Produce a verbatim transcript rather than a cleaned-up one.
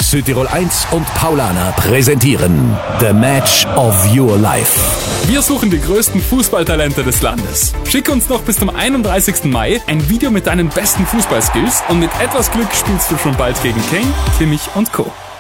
Südtirol eins und Paulaner präsentieren The Match of Your Life. Wir suchen die größten Fußballtalente des Landes. Schick uns noch bis zum einunddreißigsten Mai ein Video mit deinen besten Fußballskills und mit etwas Glück spielst du schon bald gegen Kane, Kimmich und Co.